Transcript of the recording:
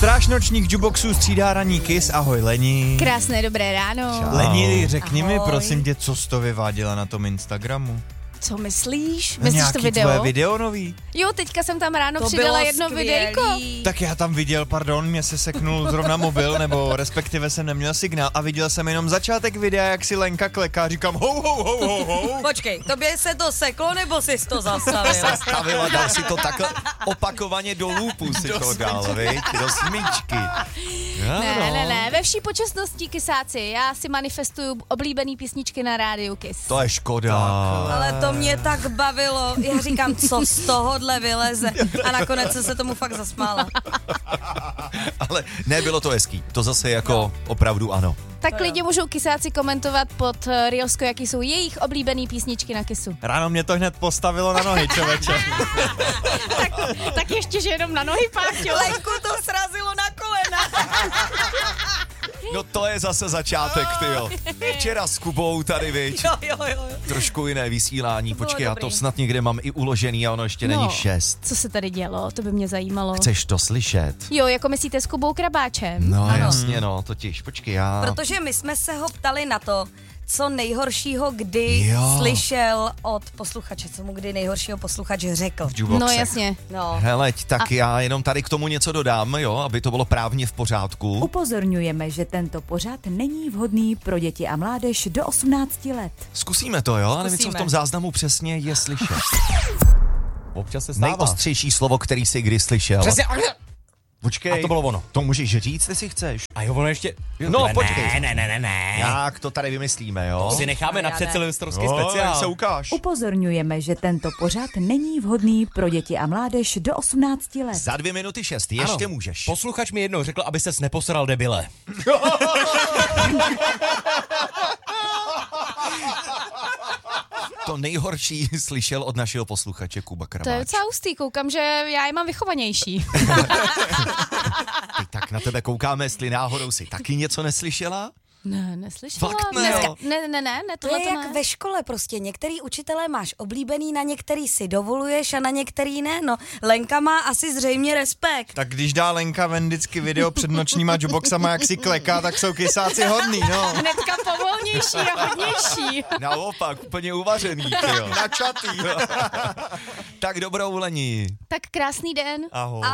Stráž nočních jukeboxů střídá ranní Kiss. Ahoj Leni. Krásné dobré ráno. Čau. Leni, řekni mi Ahoj. prosím tě, co jsi to vyváděla na tom Instagramu? Co myslíš? No, Myslíš nějaký to video? tvoje video nový? Jo, teďka jsem tam ráno To přidala bylo jedno skvělý. videjko. Tak já tam viděl, mě se seknul zrovna mobil, nebo respektive jsem neměl signál a viděl jsem jenom začátek videa, jak si Lenka kleká, říkám ho. Počkej, tobě se to seklo, nebo jsi to zastavil? Zastavila, dal si to takhle opakovaně do loopu si to dal, viď? Do smyčky. Ne, ve vší počasnosti Kisáci, já si manifestuju oblíbený písničky na rádiu Kiss. To je škoda. Ale to mě tak bavilo. Já říkám, co z tohohle vyleze. A nakonec jsem se tomu fakt zasmála. Ale nebylo to hezký. To zase jako opravdu ano. Tak klidně můžou Kisáci komentovat pod Reelsko, jaký jsou jejich oblíbený písničky na Kissu. Ráno mě to hned postavilo na nohy, člověče. Tak ještě, že jenom na nohy, Páťo. Lenku to srazilo na kolena. No to je zase začátek, tyjo. Včera s Kubou tady, viď? Jo. Trošku jiné vysílání. Počkej, já to dobrý. snad někde mám i uložený a ono ještě není 6. Co se tady dělo, to by mě zajímalo. Chceš to slyšet? Jo, jako myslíte s Kubou Krabáčem? No Ano. jasně, no, totiž. Počkej, já... Protože my jsme se ho ptali na to, co nejhoršího kdy Jo. slyšel od posluchače, co mu kdy nejhoršího posluchač řekl. v jukeboxech. No jasně. No. Heleď, tak já jenom tady k tomu něco dodám, jo, aby to bylo právně v pořádku. Upozorňujeme, že tento pořad není vhodný pro děti a mládež do 18 let. Zkusíme to, jo? A nevím, co v Zkusíme. tom záznamu přesně je slyšet. Občas se stává. Nejostřejší slovo, který jsi kdy slyšel. Přesně, Počkej. a to bylo ono. To můžeš říct, jestli chceš. A jo, ono ještě... No, počkej. Ne. Jak to tady vymyslíme, jo? To si necháme na Já ne. předsilvestrovský Tak se speciál. ukáž. Upozorňujeme, že tento pořad není vhodný pro děti a mládež do 18 let. Za 2 minuty 6, ještě Ano. můžeš. Posluchač mi jednou řekl, aby ses neposral, debile. To nejhorší slyšel od našeho posluchače Kuba To je Krabáč. docela hustý, koukám, že já je mám vychovanější. Ty tak na tebe koukáme, jestli náhodou si taky něco neslyšela? Ne, neslyšela. Fakt ne, Dneska, jo. ne, To tohle je to jak ne. ve škole prostě. Některý učitelé máš oblíbený, na některý si dovoluješ a na některý ne. No, Lenka má asi zřejmě respekt. Tak když dá Lenka ven vždycky video před nočníma jukeboxama, jak si kleká, tak jsou Kisáci hodný, no. Hnedka povolnější a hodnější. Naopak, úplně uvařený, tyjo. Načatý. Tak dobrou, Leni. Tak krásný den. Ahoj.